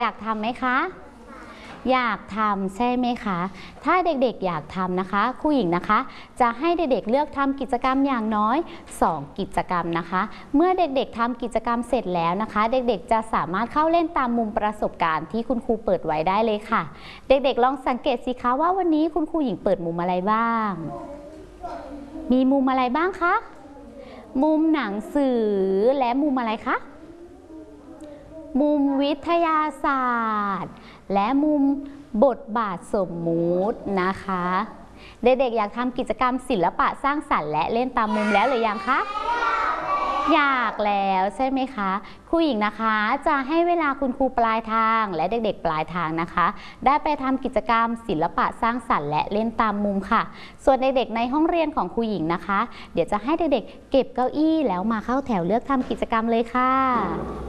อยากทำไหมคะอยากทำใช่ไหมคะถ้าเด็กๆอยากทำนะคะครูหญิงนะคะจะให้เด็กๆเลือกทำกิจกรรมอย่างน้อย2กิจกรรมนะคะเมื่อเด็กๆทำกิจกรรมเสร็จแล้วนะคะเด็กๆจะสามารถเข้าเล่นตามมุมประสบการณ์ที่คุณครูเปิดไว้ได้เลยค่ะเด็กๆลองสังเกตสิคะว่าวันนี้คุณครูหญิงเปิดมุมอะไรบ้างมีมุมอะไรบ้างคะมุมหนังสือและมุมอะไรคะมุมวิทยาศาสตร์และมุมบทบาทสมมุตินะคะเด็กๆอยากทำกิจกรรมศิลปะสร้างสรรค์และเล่นตามมุมแล้วหรือยังคะอยากแล้วใช่ไหมคะครูหญิงนะคะจะให้เวลาคุณครูปลายทางและเด็กๆปลายทางนะคะได้ไปทำกิจกรรมศิลปะสร้างสรรค์และเล่นตามมุมค่ะส่วนเด็กๆในห้องเรียนของครูหญิงนะคะเดี๋ยวจะให้เด็กๆเก็บเก้าอี้แล้วมาเข้าแถวเลือกทำกิจกรรมเลยค่ะ